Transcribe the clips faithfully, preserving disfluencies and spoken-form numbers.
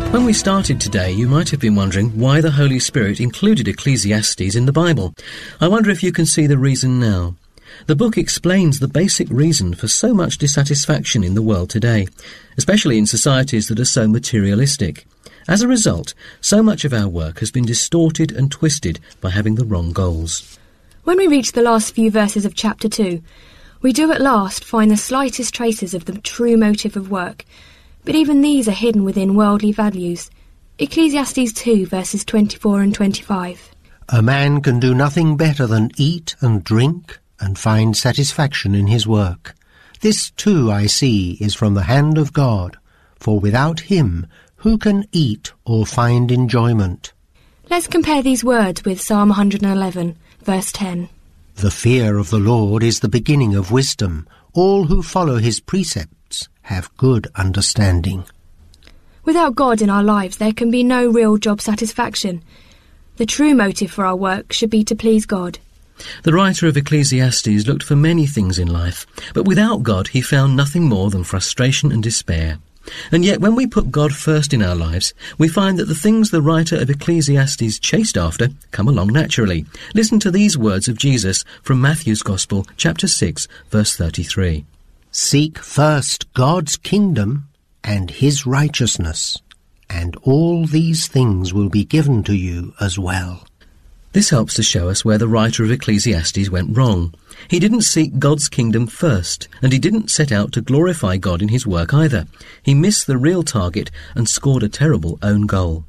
When we started today, you might have been wondering why the Holy Spirit included Ecclesiastes in the Bible. I wonder if you can see the reason now. The book explains the basic reason for so much dissatisfaction in the world today, especially in societies that are so materialistic. As a result, so much of our work has been distorted and twisted by having the wrong goals. When we reach the last few verses of chapter two, we do at last find the slightest traces of the true motive of work, but even these are hidden within worldly values. Ecclesiastes two, verses twenty-four and twenty-five. A man can do nothing better than eat and drink and find satisfaction in his work. This too, I see, is from the hand of God, for without him who can eat or find enjoyment? Let's compare these words with Psalm one hundred eleven, verse ten. The fear of the Lord is the beginning of wisdom. All who follow his precepts have good understanding. Without God in our lives, there can be no real job satisfaction. The true motive for our work should be to please God. The writer of Ecclesiastes looked for many things in life, but without God he found nothing more than frustration and despair. And yet when we put God first in our lives, we find that the things the writer of Ecclesiastes chased after come along naturally. Listen to these words of Jesus from Matthew's Gospel, chapter six, verse thirty-three. Seek first God's kingdom and his righteousness, and all these things will be given to you as well. This helps to show us where the writer of Ecclesiastes went wrong. He didn't seek God's kingdom first, and he didn't set out to glorify God in his work either. He missed the real target and scored a terrible own goal.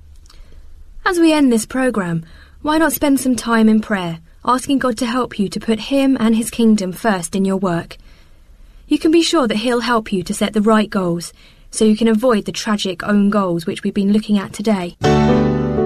As we end this programme, why not spend some time in prayer, asking God to help you to put him and his kingdom first in your work? You can be sure that he'll help you to set the right goals, so you can avoid the tragic own goals which we've been looking at today.